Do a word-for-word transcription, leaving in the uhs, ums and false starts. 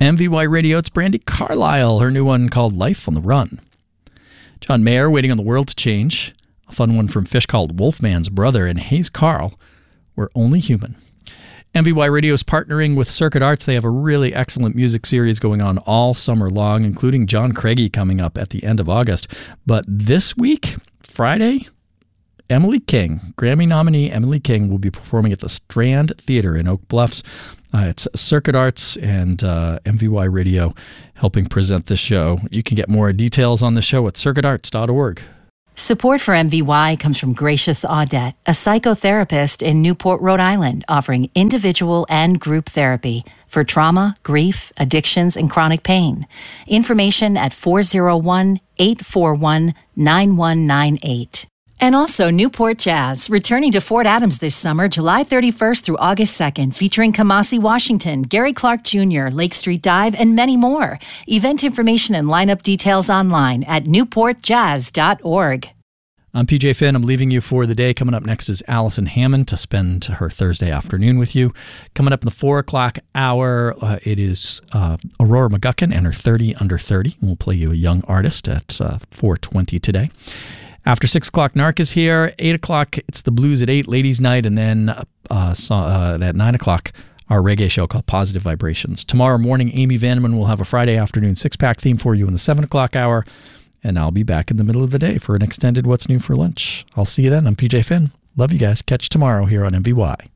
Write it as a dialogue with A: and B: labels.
A: M V Y Radio, it's Brandi Carlile, her new one called Life on the Run. John Mayer, Waiting on the World to Change. A fun one from Fish called Wolfman's Brother, and Hayes Carl, We're Only Human. M V Y Radio is partnering with Circuit Arts. They have a really excellent music series going on all summer long, including John Craigie coming up at the end of August. But this week, Friday, Emily King, Grammy nominee Emily King, will be performing at the Strand Theater in Oak Bluffs. Uh, it's Circuit Arts and uh, M V Y Radio helping present this show. You can get more details on the show at circuit arts dot org.
B: Support for M V Y comes from Gracious Audette, a psychotherapist in Newport, Rhode Island, offering individual and group therapy for trauma, grief, addictions, and chronic pain. Information at four oh one, eight four one, nine one nine eight. And also Newport Jazz, returning to Fort Adams this summer, July thirty-first through August second, featuring Kamasi Washington, Gary Clark Junior, Lake Street Dive, and many more. Event information and lineup details online at newport jazz dot org.
A: I'm P J Finn. I'm leaving you for the day. Coming up next is Allison Hammond to spend her Thursday afternoon with you. Coming up in the four o'clock hour, uh, it is uh, Aurora McGuckin and her thirty under thirty. We'll play you a young artist at uh, four twenty today. After six o'clock, Narc is here. eight o'clock, it's the Blues at eight, Ladies' Night. And then uh, so, uh, at nine o'clock, our reggae show called Positive Vibrations. Tomorrow morning, Amy Vandeman will have a Friday afternoon six-pack theme for you in the seven o'clock hour. And I'll be back in the middle of the day for an extended What's New for Lunch. I'll see you then. I'm P J Finn. Love you guys. Catch you tomorrow here on M V Y.